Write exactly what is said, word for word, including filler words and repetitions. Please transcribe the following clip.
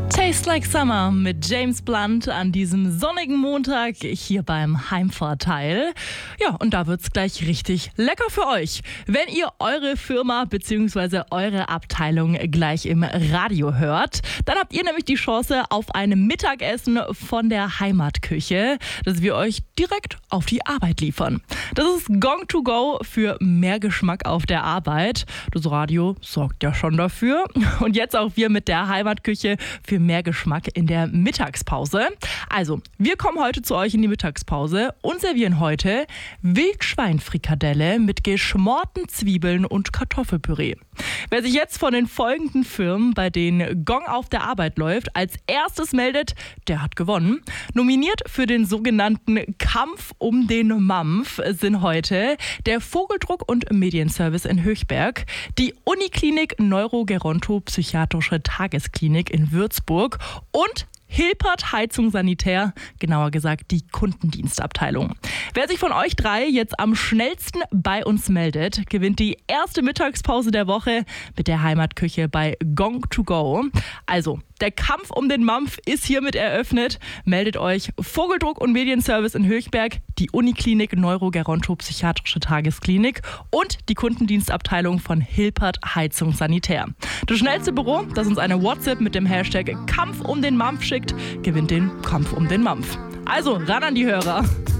Taste Like Summer mit James Blunt an diesem sonnigen Montag hier beim Heimvorteil. Ja, und da wird's gleich richtig lecker für euch. Wenn ihr eure Firma bzw. eure Abteilung gleich im Radio hört, dann habt ihr nämlich die Chance auf ein Mittagessen von der Heimatküche, das wir euch direkt auf die Arbeit liefern. Das ist Gong to Go für mehr Geschmack auf der Arbeit. Das Radio sorgt ja schon dafür. Und jetzt auch wir mit der Heimatküche für mehr Geschmack in der Mittagspause. Also, wir kommen heute zu euch in die Mittagspause und servieren heute Wildschweinfrikadelle mit geschmorten Zwiebeln und Kartoffelpüree. Wer sich jetzt von den folgenden Firmen, bei denen Gong auf der Arbeit läuft, als erstes meldet, der hat gewonnen. Nominiert für den sogenannten Kampf um den Mampf sind heute der Vogeldruck und Medienservice in Höchberg, die Uniklinik Neurogerontopsychiatrische Tagesklinik in Würzburg und Hilpert Heizung Sanitär, genauer gesagt die Kundendienstabteilung. Wer sich von euch drei jetzt am schnellsten bei uns meldet, gewinnt die erste Mittagspause der Woche mit der Heimatküche bei Gong to Go. Also, der Kampf um den Mampf ist hiermit eröffnet. Meldet euch Vogeldruck und Medienservice in Höchberg, die Uniklinik Neurogerontopsychiatrische Tagesklinik und die Kundendienstabteilung von Hilpert Heizung Sanitär. Das schnellste Büro, das uns eine WhatsApp mit dem Hashtag Kampf um den Mampf schickt, gewinnt den Kampf um den Mampf. Also, ran an die Hörer!